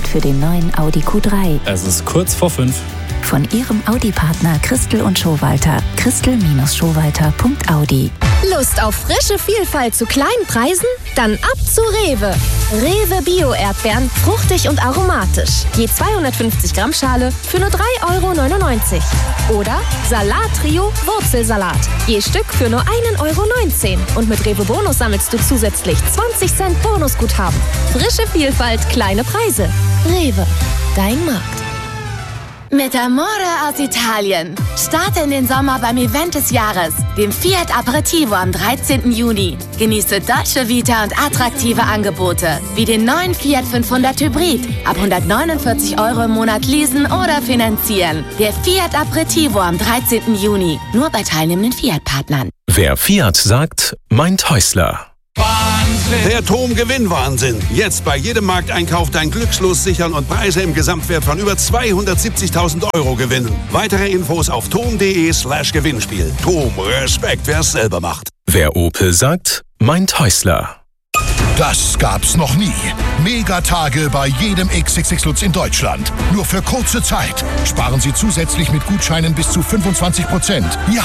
Zeit für den neuen Audi Q3. Es ist kurz vor 5. Von Ihrem Audi-Partner Christel und Schowalter. Christel-Schowalter.audi. Lust auf frische Vielfalt zu kleinen Preisen? Dann ab zu Rewe. Rewe Bio-Erdbeeren, fruchtig und aromatisch. Je 250 Gramm Schale für nur 3,99 €. Oder Salat-Trio Wurzelsalat. Je Stück für nur 1,19 €. Und mit Rewe Bonus sammelst du zusätzlich 20 Cent Bonusguthaben. Frische Vielfalt, kleine Preise. Rewe, dein Markt. Mit Amore aus Italien. Starte in den Sommer beim Event des Jahres, dem Fiat Aperitivo am 13. Juni. Genieße Dolce Vita und attraktive Angebote, wie den neuen Fiat 500 Hybrid. Ab 149 € im Monat leasen oder finanzieren. Der Fiat Aperitivo am 13. Juni. Nur bei teilnehmenden Fiat-Partnern. Wer Fiat sagt, meint Häusler. Der TOM-Gewinnwahnsinn. Jetzt bei jedem Markteinkauf dein Glückslos sichern und Preise im Gesamtwert von über 270.000 € gewinnen. Weitere Infos auf tom.de/Gewinnspiel. TOM, Respekt, wer es selber macht. Wer Opel sagt, meint Häusler. Das gab's noch nie. Megatage bei jedem XXX Lutz in Deutschland. Nur für kurze Zeit. Sparen Sie zusätzlich mit Gutscheinen bis zu 25%. Ja,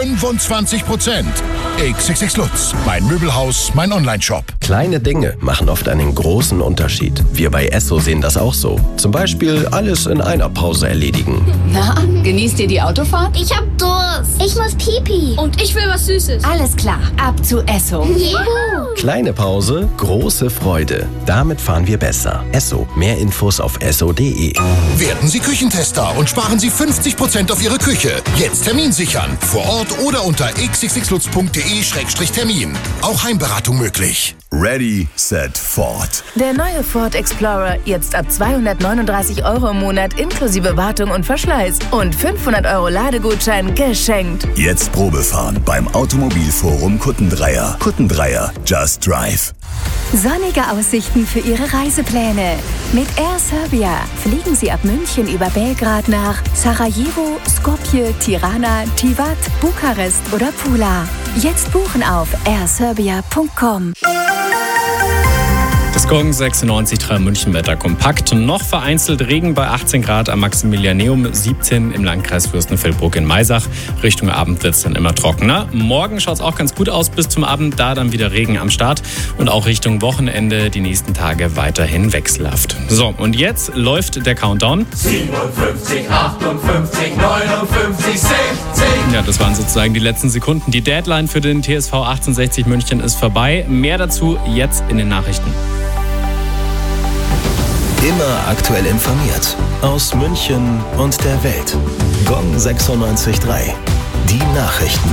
25%. XXX Lutz. Mein Möbelhaus, mein Onlineshop. Kleine Dinge machen oft einen großen Unterschied. Wir bei Esso sehen das auch so. Zum Beispiel alles in einer Pause erledigen. Na, genießt ihr die Autofahrt? Ich hab Durst. Ich muss Pipi. Und ich will was Süßes. Alles klar, ab zu Esso. Juhu. Kleine Pause, große Freude. Damit fahren wir besser. Esso. Mehr Infos auf esso.de. Werden Sie Küchentester und sparen Sie 50% auf Ihre Küche. Jetzt Termin sichern. Vor Ort oder unter xxxlutz.de/Termin. Auch Heimberatung möglich. Ready, set, Ford. Der neue Ford Explorer jetzt ab 239 € im Monat inklusive Wartung und Verschleiß und 500 € Ladegutschein geschenkt. Jetzt Probefahren beim Automobilforum Kuttendreier. Kuttendreier, just drive. Sonnige Aussichten für Ihre Reisepläne. Mit Air Serbia fliegen Sie ab München über Belgrad nach Sarajevo, Skopje, Tirana, Tivat, Bukarest oder Pula. Jetzt buchen auf airserbia.com. Das Gong 96,3 München-Wetter kompakt. Noch vereinzelt Regen bei 18 Grad am Maximilianeum, 17 im Landkreis Fürstenfeldbruck in Maisach. Richtung Abend wird es dann immer trockener. Morgen schaut es auch ganz gut aus bis zum Abend, da dann wieder Regen am Start. Und auch Richtung Wochenende die nächsten Tage weiterhin wechselhaft. So, und jetzt läuft der Countdown. 57, 58, 59, 60. Ja, das waren sozusagen die letzten Sekunden. Die Deadline für den TSV 1860 München ist vorbei. Mehr dazu jetzt in den Nachrichten. Immer aktuell informiert. Aus München und der Welt. Gong 96,3. Die Nachrichten.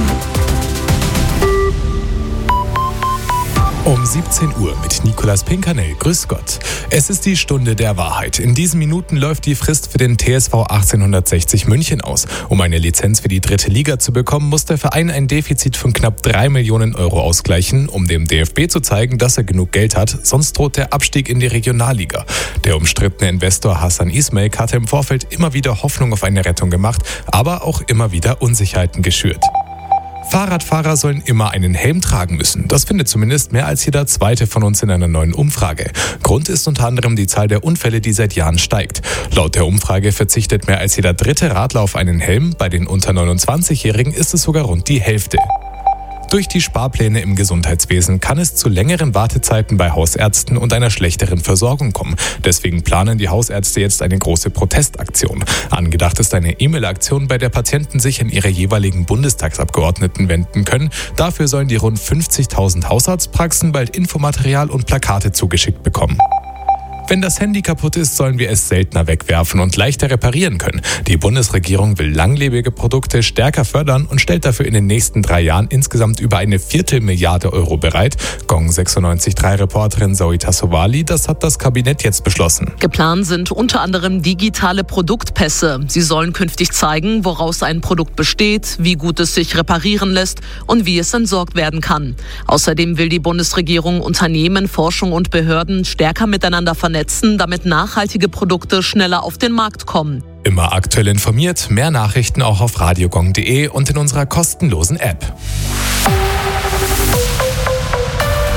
Um 17 Uhr mit Nicolas Pinkernell. Grüß Gott. Es ist die Stunde der Wahrheit. In diesen Minuten läuft die Frist für den TSV 1860 München aus. Um eine Lizenz für die 3. Liga zu bekommen, muss der Verein ein Defizit von knapp 3 Millionen € ausgleichen, um dem DFB zu zeigen, dass er genug Geld hat. Sonst droht der Abstieg in die Regionalliga. Der umstrittene Investor Hasan Ismail hatte im Vorfeld immer wieder Hoffnung auf eine Rettung gemacht, aber auch immer wieder Unsicherheiten geschürt. Fahrradfahrer sollen immer einen Helm tragen müssen. Das findet zumindest mehr als jeder Zweite von uns in einer neuen Umfrage. Grund ist unter anderem die Zahl der Unfälle, die seit Jahren steigt. Laut der Umfrage verzichtet mehr als jeder 3. Radler auf einen Helm. Bei den unter 29-Jährigen ist es sogar rund die Hälfte. Durch die Sparpläne im Gesundheitswesen kann es zu längeren Wartezeiten bei Hausärzten und einer schlechteren Versorgung kommen. Deswegen planen die Hausärzte jetzt eine große Protestaktion. Angedacht ist eine E-Mail-Aktion, bei der Patienten sich an ihre jeweiligen Bundestagsabgeordneten wenden können. Dafür sollen die rund 50.000 Hausarztpraxen bald Infomaterial und Plakate zugeschickt bekommen. Wenn das Handy kaputt ist, sollen wir es seltener wegwerfen und leichter reparieren können. Die Bundesregierung will langlebige Produkte stärker fördern und stellt dafür in den nächsten 3 Jahren insgesamt über eine 250 Milliarden € bereit. Gong 96,3-Reporterin Zoe Tassovali, das hat das Kabinett jetzt beschlossen. Geplant sind unter anderem digitale Produktpässe. Sie sollen künftig zeigen, woraus ein Produkt besteht, wie gut es sich reparieren lässt und wie es entsorgt werden kann. Außerdem will die Bundesregierung Unternehmen, Forschung und Behörden stärker miteinander vernetzen, damit nachhaltige Produkte schneller auf den Markt kommen. Immer aktuell informiert, mehr Nachrichten auch auf radiogong.de und in unserer kostenlosen App.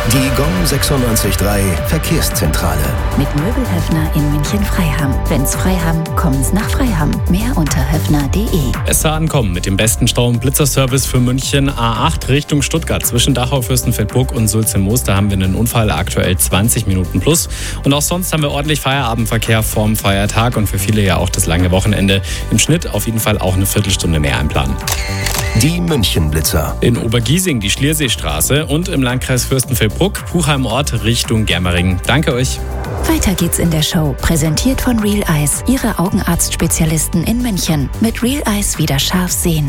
Die Gong 96.3 Verkehrszentrale. Mit Möbelhöfner in München-Freiham. Wenn's Freiham, kommen's nach Freiham. Mehr unter höfner.de. SH Ankommen mit dem besten Stau- und Blitzerservice für München. A8 Richtung Stuttgart. Zwischen Dachau, Fürstenfeldbruck und Sulz-im-Moos. Da haben wir einen Unfall, aktuell 20 Minuten plus. Und auch sonst haben wir ordentlich Feierabendverkehr vorm Feiertag und für viele ja auch das lange Wochenende. Im Schnitt auf jeden Fall auch eine Viertelstunde mehr einplanen. Die München-Blitzer. In Obergiesing die Schlierseestraße und im Landkreis Fürstenfeldbruck, Puchheim-Ort Richtung Germering. Danke euch. Weiter geht's in der Show. Präsentiert von Real Eyes, Ihre Augenarztspezialisten in München. Mit Real Eyes wieder scharf sehen.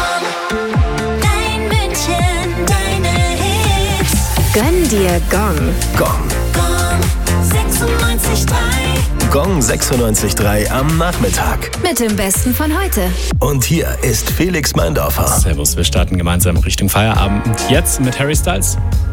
Dein München, deine Hits. Gönn dir Gong. Gong. Gong 96.3. Gong 96.3 am Nachmittag. Mit dem Besten von heute. Und hier ist Felix Meindorfer. Servus, wir starten gemeinsam Richtung Feierabend. Jetzt mit Harry Styles.